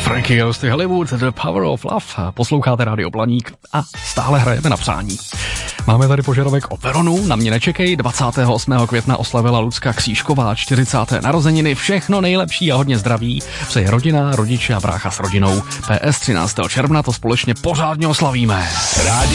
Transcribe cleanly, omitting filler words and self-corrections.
Frankie Ghosty Hollywood, The Power of Love. Posloucháte Rádio Blaník a stále hrajeme na přání. Máme tady požadavek o Veronu, na mě nečekej. 28. května oslavila Lucka Křížková 40. narozeniny. Všechno nejlepší a hodně zdraví přeje rodina, rodiče a brácha s rodinou. PS 13. června to společně pořádně oslavíme.